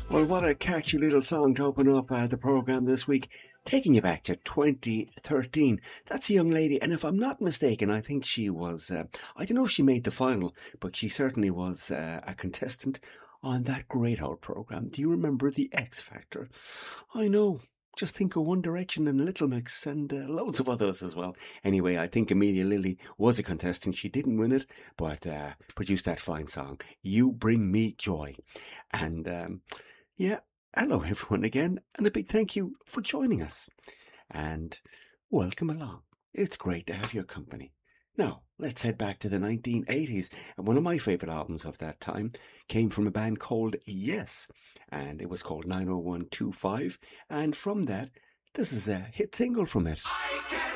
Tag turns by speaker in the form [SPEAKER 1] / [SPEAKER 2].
[SPEAKER 1] Well, what a catchy little song to open up the programme this week, taking you back to 2013. That's a young lady, and if I'm not mistaken, I think she was, I don't know if she made the final, but she certainly was a contestant on that great old programme. Do you remember The X Factor? I know. Just think of One Direction and Little Mix and loads of others as well. Anyway, I think Amelia Lilly was a contestant. She didn't win it, but produced that fine song, You Bring Me Joy. And yeah, hello everyone again, and a big thank you for joining us. And welcome along. It's great to have your company. Now, let's head back to the 1980s. And one of my favourite albums of that time came from a band called Yes, and it was called 90125. And from that, this is a hit single from it. I can